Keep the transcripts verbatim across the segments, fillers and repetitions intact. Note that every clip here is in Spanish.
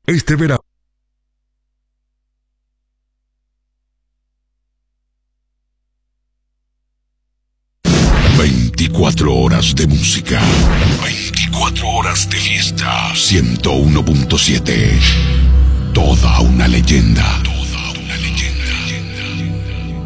Este verano. veinticuatro horas de música. veinticuatro horas de fiesta. ciento uno punto siete. Toda una leyenda. Toda una leyenda.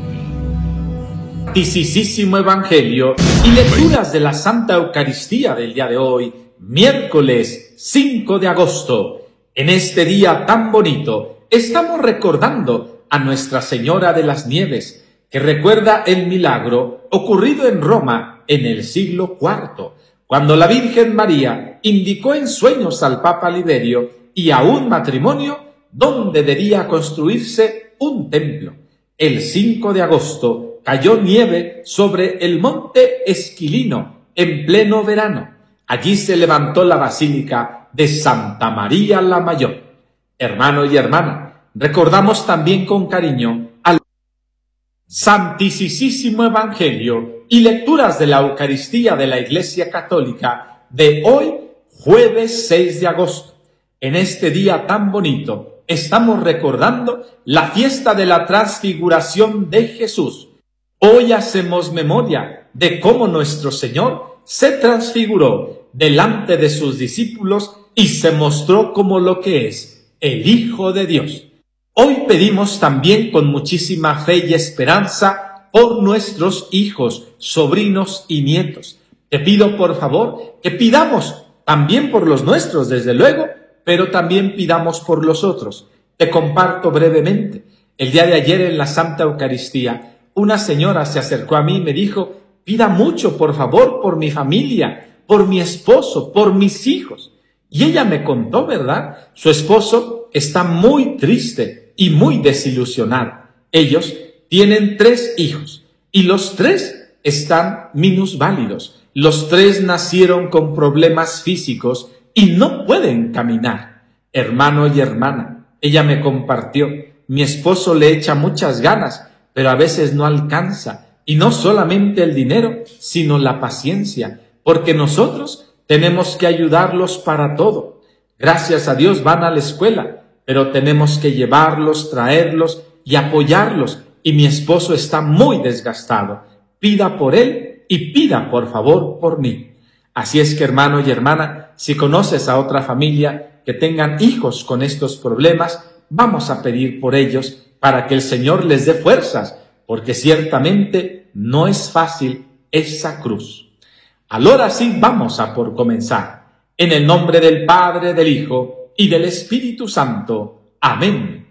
Santísimo Evangelio y lecturas de la Santa Eucaristía del día de hoy, miércoles cinco de agosto. En este día tan bonito, estamos recordando a Nuestra Señora de las Nieves, que recuerda el milagro ocurrido en Roma en el siglo cuarto, cuando la Virgen María indicó en sueños al Papa Liberio y a un matrimonio donde debía construirse un templo. El cinco de agosto cayó nieve sobre el monte Esquilino en pleno verano. Allí se levantó la Basílica de Santa María la Mayor. Hermano y hermana, recordamos también con cariño al Santísimo Evangelio y lecturas de la Eucaristía de la Iglesia Católica de hoy, jueves seis de agosto. En este día tan bonito, estamos recordando la fiesta de la transfiguración de Jesús. Hoy hacemos memoria de cómo nuestro Señor se transfiguró delante de sus discípulos y se mostró como lo que es, el Hijo de Dios. Hoy pedimos también con muchísima fe y esperanza por nuestros hijos, sobrinos y nietos. Te pido por favor que pidamos también por los nuestros, desde luego, pero también pidamos por los otros. Te comparto brevemente. El día de ayer en la Santa Eucaristía, una señora se acercó a mí y me dijo: pida mucho, por favor, por mi familia, por mi esposo, por mis hijos. Y ella me contó, ¿verdad? Su esposo está muy triste y muy desilusionado. Ellos tienen tres hijos y los tres están minusválidos. Los tres nacieron con problemas físicos y no pueden caminar. Hermano y hermana, ella me compartió: mi esposo le echa muchas ganas, pero a veces no alcanza. Y no solamente el dinero, sino la paciencia, porque nosotros tenemos que ayudarlos para todo. Gracias a Dios van a la escuela, pero tenemos que llevarlos, traerlos y apoyarlos. Y mi esposo está muy desgastado. Pida por él y pida por favor por mí. Así es que, hermano y hermana, si conoces a otra familia que tengan hijos con estos problemas, vamos a pedir por ellos para que el Señor les dé fuerzas, porque ciertamente no es fácil esa cruz. Ahora sí vamos a por comenzar. En el nombre del Padre, del Hijo y del Espíritu Santo. Amén.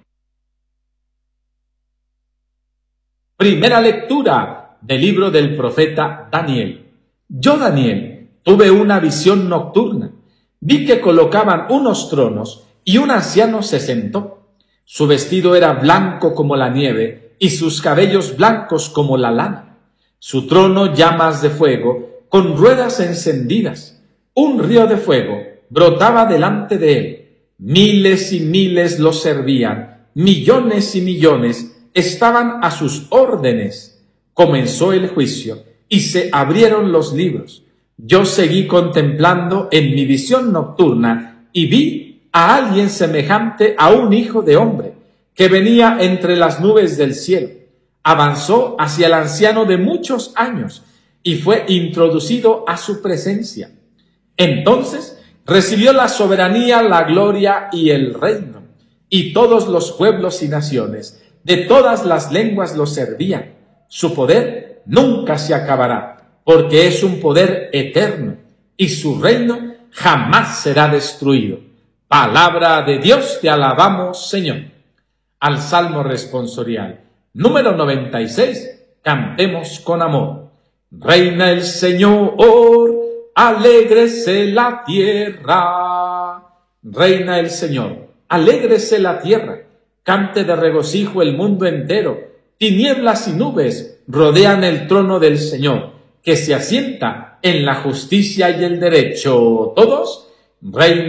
Primera lectura del libro del profeta Daniel. Yo, Daniel, tuve una visión nocturna. Vi que colocaban unos tronos y un anciano se sentó. Su vestido era blanco como la nieve y sus cabellos blancos como la lana. Su trono llamas de fuego con ruedas encendidas. Un río de fuego brotaba delante de él. Miles y miles lo servían. Millones y millones estaban a sus órdenes. Comenzó el juicio y se abrieron los libros. Yo seguí contemplando en mi visión nocturna y vi a alguien semejante a un hijo de hombre que venía entre las nubes del cielo. Avanzó hacia el anciano de muchos años y fue introducido a su presencia. Entonces recibió la soberanía, la gloria y el reino, y todos los pueblos y naciones de todas las lenguas lo servían. Su poder nunca se acabará, porque es un poder eterno, y su reino jamás será destruido. Palabra de Dios, te alabamos, Señor. Al Salmo responsorial número noventa y seis, cantemos con amor. Reina el Señor, alégrese la tierra. Reina el Señor, alégrese la tierra. Cante de regocijo el mundo entero. Tinieblas y nubes rodean el trono del Señor, que se asienta en la justicia y el derecho. Todos, Reina